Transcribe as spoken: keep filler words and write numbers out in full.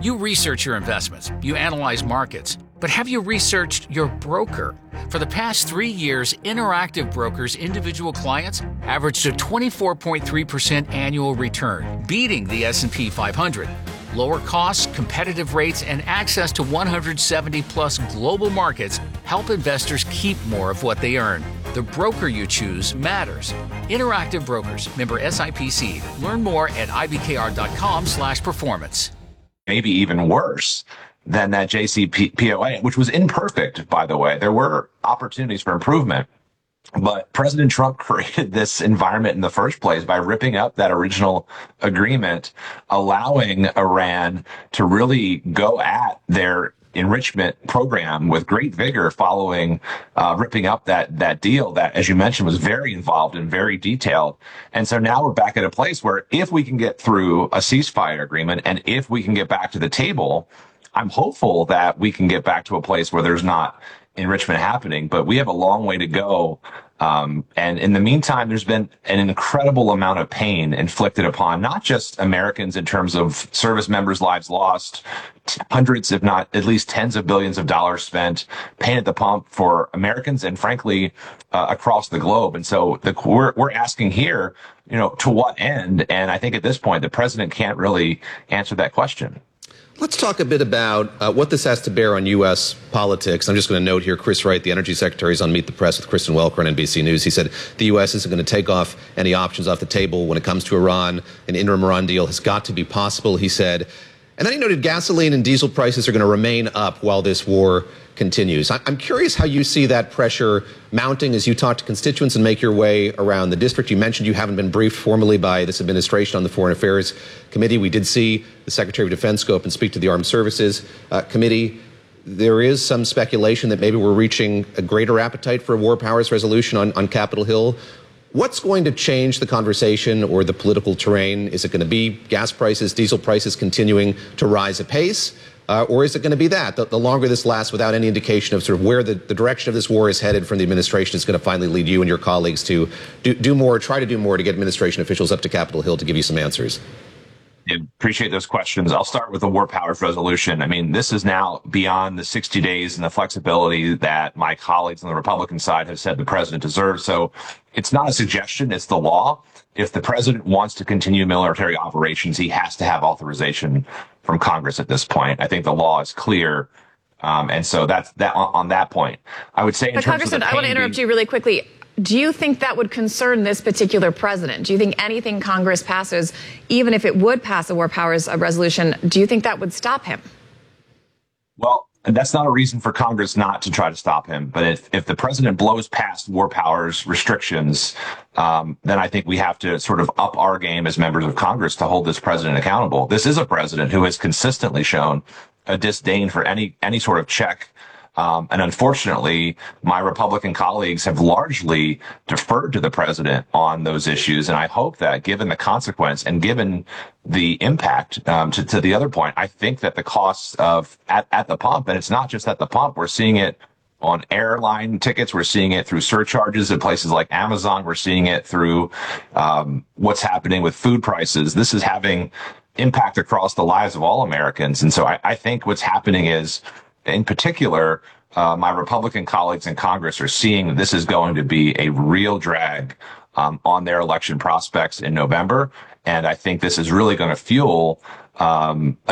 You research your investments, you analyze markets, but have you researched your broker? For the past three years, Interactive Brokers' individual clients averaged a twenty-four point three percent annual return, beating the S and P five hundred. Lower costs, competitive rates, and access to one hundred seventy plus global markets help investors keep more of what they earn. The broker you choose matters. Interactive Brokers, member S I P C. Learn more at I B K R dot com slash performance. Maybe even worse than that J C P O A, which was imperfect, by the way. There were opportunities for improvement. But President Trump created this environment in the first place by ripping up that original agreement, allowing Iran to really go at their enrichment program with great vigor following uh, ripping up that that deal that, as you mentioned, was very involved and very detailed. And so now we're back at a place where if we can get through a ceasefire agreement and if we can get back to the table, I'm hopeful that we can get back to a place where there's not enrichment happening, but we have a long way to go. Um, and in the meantime, there's been an incredible amount of pain inflicted upon not just Americans in terms of service members' lives lost, hundreds, if not at least tens of billions of dollars spent, pain at the pump for Americans and frankly, uh, across the globe. And so the, we're, we're asking here, you know, to what end? And I think at this point, the president can't really answer that question. Let's talk a bit about uh, what this has to bear on U S politics. I'm just going to note here, Chris Wright, the energy secretary, is on Meet the Press with Kristen Welker on N B C News. He said the U S isn't going to take off any options off the table when it comes to Iran. An interim Iran deal has got to be possible, he said. And then he noted gasoline and diesel prices are going to remain up while this war continues. I'm curious how you see that pressure mounting as you talk to constituents and make your way around the district. You mentioned you haven't been briefed formally by this administration on the Foreign Affairs Committee. We did see the Secretary of Defense go up and speak to the Armed Services uh, Committee. There is some speculation that maybe we're reaching a greater appetite for a war powers resolution on, on Capitol Hill. What's going to change the conversation or the political terrain? Is it going to be gas prices, diesel prices continuing to rise apace? Uh, or is it going to be that? The, the longer this lasts without any indication of sort of where the, the direction of this war is headed from the administration is going to finally lead you and your colleagues to do, do more, try to do more to get administration officials up to Capitol Hill to give you some answers? I appreciate those questions. I'll start with the war powers resolution. I mean, this is now beyond the sixty days and the flexibility that my colleagues on the Republican side have said the president deserves. So it's not a suggestion, it's the law. If the president wants to continue military operations, he has to have authorization from Congress at this point. I think the law is clear. Um, and so that's that on, on that point. I would say in but terms Congressman, of the I want to interrupt being, you really quickly. Do you think that would concern this particular president? Do you think anything Congress passes, even if it would pass a war powers resolution, do you think that would stop him? Well, that's not a reason for Congress not to try to stop him. But if, if the president blows past war powers restrictions, um, then I think we have to sort of up our game as members of Congress to hold this president accountable. This is a president who has consistently shown a disdain for any any sort of check. Um, and unfortunately, my Republican colleagues have largely deferred to the president on those issues. And I hope that given the consequence and given the impact, um, to, to the other point, I think that the costs of at, at the pump, and it's not just at the pump, we're seeing it on airline tickets. We're seeing it through surcharges at places like Amazon. We're seeing it through, um, what's happening with food prices. This is having impact across the lives of all Americans. And so I, I think what's happening is, in particular, uh, my Republican colleagues in Congress are seeing that this is going to be a real drag um, on their election prospects in November. And I think this is really going to fuel um, a